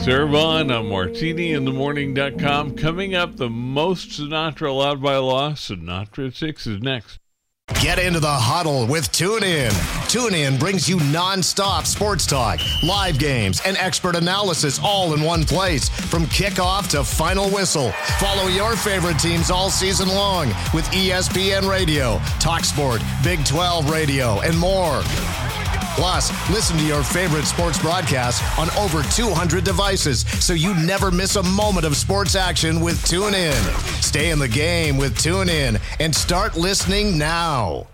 Serve on martiniinthemorning.com. Coming up, the most Sinatra allowed by law. Sinatra 6 is next. Get into the huddle with TuneIn. TuneIn brings you non-stop sports talk, live games, and expert analysis all in one place. From kickoff to final whistle. Follow your favorite teams all season long with ESPN Radio, TalkSport, Big 12 Radio, and more. Plus, listen to your favorite sports broadcasts on over 200 devices so you never miss a moment of sports action with TuneIn. Stay in the game with TuneIn and start listening now.